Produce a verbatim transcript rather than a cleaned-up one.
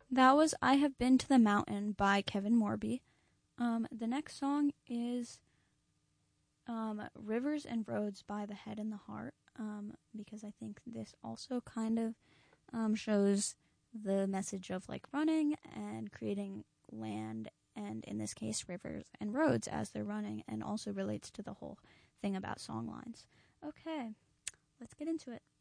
That was I Have Been to the Mountain by Kevin Morby. Um, the next song is um, Rivers and Roads by The Head and the Heart, um, because I think this also kind of um, shows the message of like running and creating land, and in this case, rivers and roads as they're running, and also relates to the whole thing about song lines. Okay, let's get into it.